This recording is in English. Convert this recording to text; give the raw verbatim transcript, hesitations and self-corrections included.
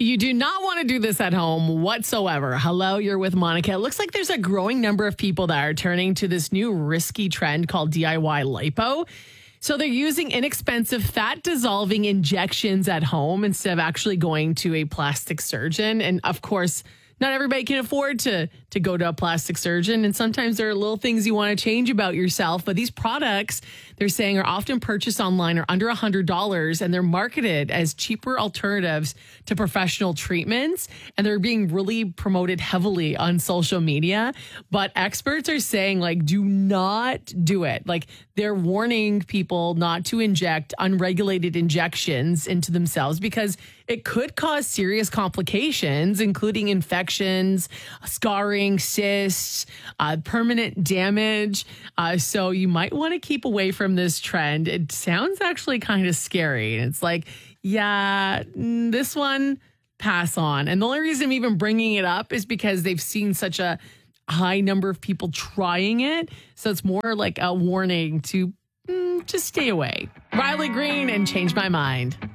You do not want to do this at home whatsoever. Hello, you're with Monica. It looks like there's a growing number of people that are turning to this new risky trend called D I Y lipo. So they're using inexpensive fat dissolving injections at home instead of actually going to a plastic surgeon. And of course, not everybody can afford to, to go to a plastic surgeon. And sometimes there are little things you want to change about yourself. But these products, they're saying, are often purchased online or under one hundred dollars. And they're marketed as cheaper alternatives to professional treatments. And they're being really promoted heavily on social media. But experts are saying, like, do not do it. Like, they're warning people not to inject unregulated injections into themselves because it could cause serious complications, including infections, scarring, cysts, uh, permanent damage. Uh, so you might want to keep away from this trend. It sounds actually kind of scary. And it's like, yeah, this one, pass on. And the only reason I'm even bringing it up is because they've seen such a high number of people trying it. So it's more like a warning to mm, just stay away. Riley Green and Change My Mind.